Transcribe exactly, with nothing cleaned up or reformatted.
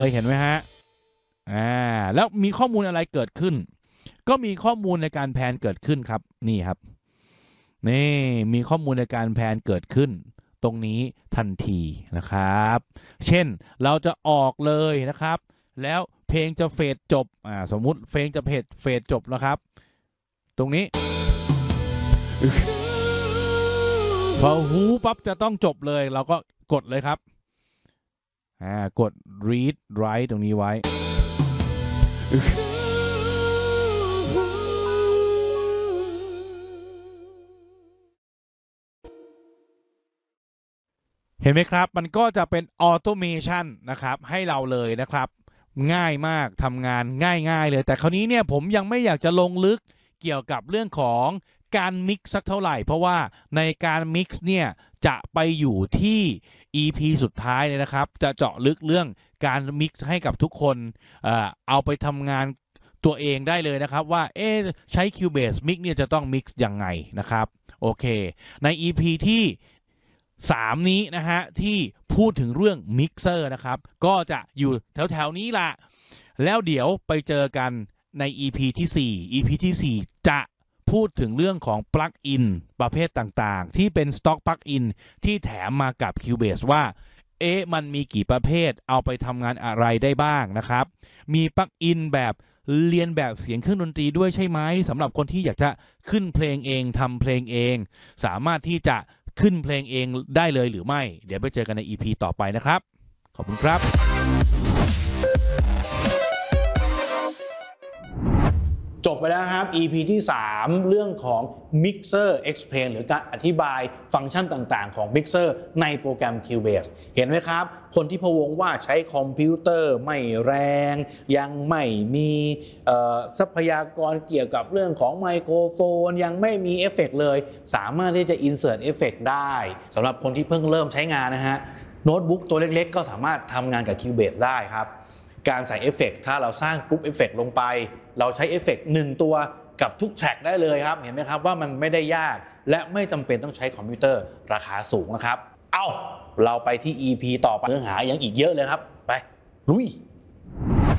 เคยเห็นไหมฮะอ่าแล้วมีข้อมูลอะไรเกิดขึ้นก็มีข้อมูลในการแพนเกิดขึ้นครับนี่ครับนี่มีข้อมูลในการแพนเกิดขึ้นตรงนี้ทันทีนะครับเช่นเราจะออกเลยนะครับแล้วเพลงจะเฟดจบอ่าสมมุติเพลงจะเพดเฟดจบนะครับตรงนี้พอหูปั๊บจะต้องจบเลยเราก็กดเลยครับอ่ากด read write ตรงนี้ไว้เห็นไหมครับมันก็จะเป็นออโตเมชันนะครับให้เราเลยนะครับง่ายมากทำงานง่ายๆเลยแต่คราวนี้เนี่ยผมยังไม่อยากจะลงลึกเกี่ยวกับเรื่องของการมิกซ์สักเท่าไหร่เพราะว่าในการมิกซ์เนี่ยจะไปอยู่ที่ อี พี สุดท้ายเลยนะครับจะเจาะลึกเรื่องการมิกซ์ให้กับทุกคนเอ่อเอาไปทำงานตัวเองได้เลยนะครับว่าเอ๊ะใช้ Cubase Mix เนี่ยจะต้องมิกซ์ยังไงนะครับโอเคใน อี พี ที่สามนี้นะฮะที่พูดถึงเรื่องมิกเซอร์นะครับก็จะอยู่แถวๆนี้ละแล้วเดี๋ยวไปเจอกันใน อี พี ที่สี่ อี พี ที่สี่จะพูดถึงเรื่องของปลั๊กอินประเภทต่างๆที่เป็นสต็อกปลั๊กอินที่แถมมากับ Cubase ว่าเอ๊ะมันมีกี่ประเภทเอาไปทำงานอะไรได้บ้างนะครับมีปลั๊กอินแบบเรียนแบบเสียงเครื่องดนตรีด้วยใช่ไหมสำหรับคนที่อยากจะขึ้นเพลงเองทำเพลงเองสามารถที่จะขึ้นเพลงเองได้เลยหรือไม่เดี๋ยวไปเจอกันใน อี พี ต่อไปนะครับขอบคุณครับจบไปแล้วครับ อี พี ที่สามเรื่องของ Mixer Explain หรือการอธิบายฟังก์ชันต่างๆของ Mixer ในโปรแกรม Cubase เห็นไหมครับคนที่พะวงว่าใช้คอมพิวเตอร์ไม่แรงยังไม่มีทรัพยากรเกี่ยวกับเรื่องของไมโครโฟนยังไม่มีเอฟเฟกต์เลยสามารถที่จะ Insert เอฟเฟกต์ได้สำหรับคนที่เพิ่งเริ่มใช้งานนะฮะโน้ตบุ๊กตัวเล็กๆก็สามารถทำงานกับ Cubase ได้ครับการใส่เอฟเฟกต์ถ้าเราสร้างกรุ๊ปเอฟเฟกต์ลงไปเราใช้เอฟเฟกต์หนึ่งตัวกับทุกแทร็กได้เลยครับเห็นไหมครับว่ามันไม่ได้ยากและไม่จำเป็นต้องใช้คอมพิวเตอร์ราคาสูงนะครับเอาเราไปที่ อี พี ต่อไปเนื้อหายังอีกเยอะเลยครับไปลุย